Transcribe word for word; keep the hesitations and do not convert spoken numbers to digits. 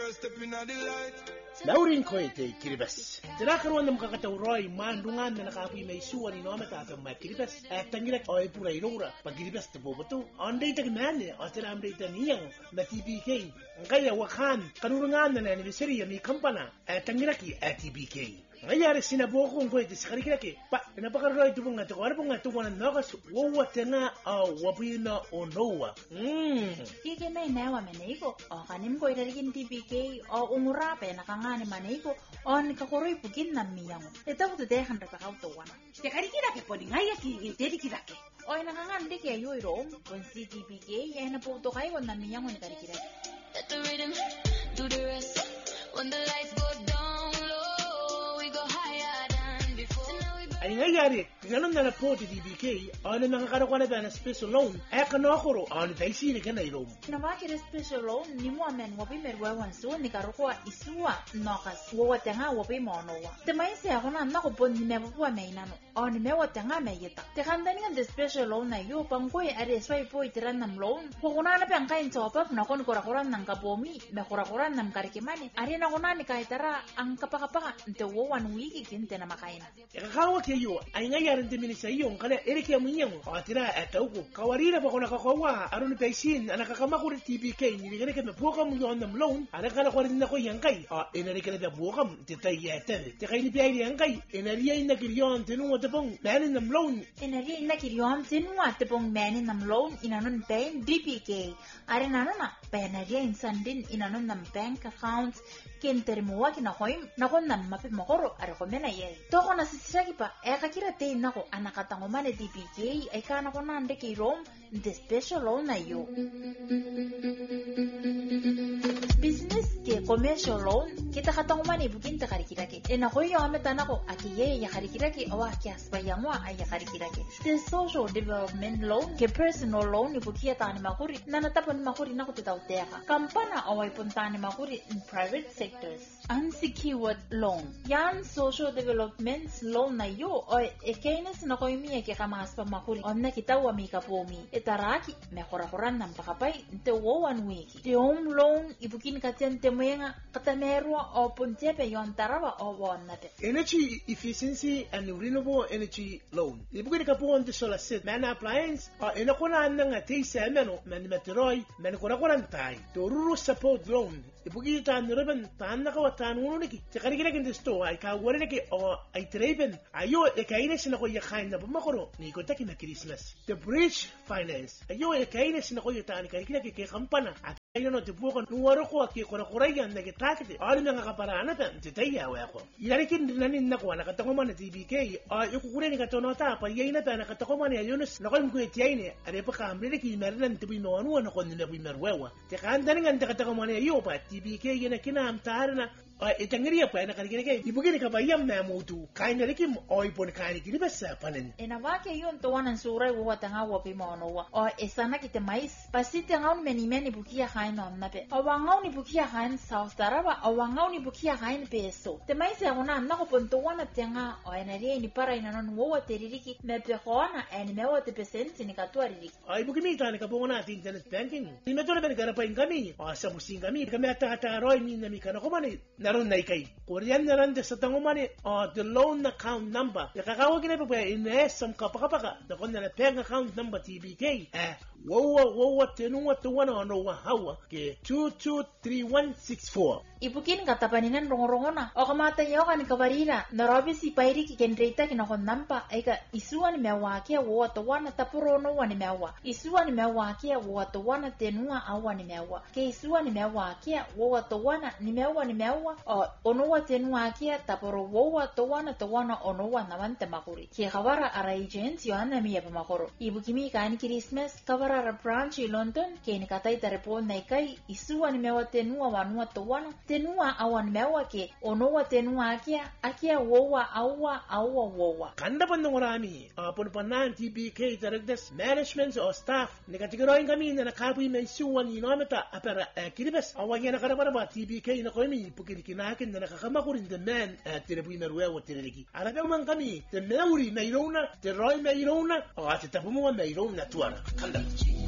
Laurin koite kiribas. Tirakan wan mkakata uroi mandungan na nakapoy may suwan ino matata mga kiribas. At tangirak oy pura irura pag kiribas te boboto. Onday tagmane o tiram day taniyang na T B K. Ang kaya wakan kanurungan na anniversary mi kampana at tangiraki at T B K. Ngayari sinabo kong koite sa karikiraki. Pa napakaroy ito pong ato. Ano pong ato ko na nakas wawate nga wapina o nowa. Hmm. Kiki may nawa maniko. O kanim ko ilalagin T B K o umurape nakangani maniko o nikakuroy pugin na miyang. Ito ko tudehan rapakautuwan. Te karikiraki po ni ngaya ki dedikiraki. O nakangandi kaya yoy room. Kung si T B K ay naputo kayo na miyang ni karikiraki. Let the rhythm do the rest. When the lights go down low, we go higher than before. Ay ngayari, ganun na na po ti T B K, ano nakakaroon na na special loan, ay kanokoro, ano tayo sila ka na ilong. Namakira special loan, ni mo amen wapi merwawan suwa, ni karokuwa isuwa, nokas, wawate nga wapi monowa. Temay siya ako na nakupon ni mewapuwa may nano, o ni mewate nga may yita. Tekandani nga the special loan na yu, pangkoy ari sway po itiran ng loan, kukuna na pa ang kain sopap, na kung kurakuran ng kapomi, na kurakuran ng karikimani, ari na kuna ni kahitara, ang kapakapaka, nte wawan wiki kinte na makaina. Ikakawa kayo, ay ngayarin din sa iyo, kala erikya mo niyang, o tira, eto ko, kawarina pa ko nakakawa, aron ni Paisin, anakakamakurin T B K, niligarik na buka mo yun ng loan, anakalakurin na ko yung kay, o inarik na buka mo, titay yatan, tikay ni Piyay yung kay, inariyay na kiryon, tinungo tapong, manin ng loan. Inariyay na kiryon, tinungo tapong manin ng loan, inanon pain D P K, arin ano na, penariyay sandin, inanon ng bank accounts, kinterimuwa kinakoy, nakon na mapimokoro, arakomena yay. Toko na sisiragi pa, e kakirate nako, anakatanguman ni D P K, ay kanako na ande kay Rome, the special loan na yo. Business ke commercial loan, kita katanguman ni bukin ta karikiraki. E nakoy yo ameta nako, akiye ya karikiraki, awa kias bayangwa ay ya karikiraki. The social development loan, ke personal loan, ni bukia ta ni makuri, nanatapon makuri nako titauteka. Kampana away punta ni makuri in private sectors. Unsecured loan. Yan social development loan na yo, o ekainis na koy miya ke kamas pa makuri, o na kita wa mi kapomi. Itaraki, mekora-koran ng pakapay, nte wawan wiki. The home loan, ibukin katiyan temuyenga, katamerwa o puntepe yon tarawa o wan nate. Energy efficiency and renewable energy loan. Ibukin ka po ang solar set, man appliance, o inakunaan na nga tay sa meno, man materoy, man kura-kuran tay. Toruro support loan. Ibukin taan ribbon, taan na kawatan uno niki. Tikari kinakin disto, ay kawari niki, o ay treven. Ayo, ikainis na ko yakain na bumakoro, ni ko taki na Christmas. The bridge finance. Ayo, ikainis na ko yataan, kaya kinakikay kampana. At ayo no, tibukan, nuwaro ko, aki kura-kurayan, nagitakit. O, ano nga kaparaan natin, titaya ako. Ilarikin nanin na ko, nakatakuman na T B K. O, ikukurin ni katonota, payay na ta, nakatakuman ni Ayunos, nakoy mo kuyatiyay ni, ari pa kamri na kimeran, tibuy mawanuan ako, nila buy merwewa. Tikanda nga, nakatakuman ni Ayo pa, T B K, yun na kinamtahan na, o, itangiriya pa, nakalikinagay, ibugin ka bayam na mutu, kain na likim, o, ipon kain kinibas sa panin. Inawake yun tuwan ng suray, wawata nga wapi mawanuwa. O, isana kita mais, pasite nga meni-meni bukia kain on nape. O, wangaw ni bukia kain South Tarawa, o, wangaw ni bukia kain peso. Te mais ya kuna, nako puntuwan at nga, o, enariya ni para inanon wawate ririki, mepe koana, eni mewate pesenti ni katua ririki. O, ibugimita, nakapungo natin internet banking. Ni meto na ba nagarapain kami, o, sabusin kami, kami at takataroy, minami ka na kumanit. Naroon na ikay. Korean na rin sa tangumani, o, the loan account number. Nakakawagin na pa pa, ines sam kapakapaka. Nakon na na peg account number T B K. Eh, wawa, wawa, tinunga, tuwana, ano, wahawa. Ke, two two three one six four. Ibukin katapaninan rongo-rongo na. O kamatayo ka ni kabarira. Narobi si Pairi kikenrita kinakon nampa. Ay ka, isuwa ni mewake, wawa, tuwana, tapurono, wani mewa. Isuwa ni mewake, wawa, tuwana, tenua, awa ni mewa. Ke isuwa ni mewake, wawa, tuwana, ni mewa, ni mewa. O, onowa tenua kia, tapuro, wawa, tuwana, tuwana, onowa, naman temakuri. Ke kawara ara agents, yohana miya pamakoro. Ibukimi ka ni Christmas, kawara ara branch i London, ke ni katay tarepon na ikay, isuwa ni mewa tenua, wanua, tuwana, tenua awan mewa ke, onowa tenua akia, akia wawa, awa, awa, wawa. Kanda pa nung marami, uh, punupanan T B K taragdas management o staff, nagatigaroin kami na nakapoy may suwan inometa, apera, uh, kiribas, awag yan nakaraparaba, T B K na kami, pukirikinakin na nakakamakurin the man, at uh, tinapoy merwewa tinaliki. Aragang man kami, the memory mayroon na, the roy mayroon na, o at itapumungan mayroon na tuwara. Kanda.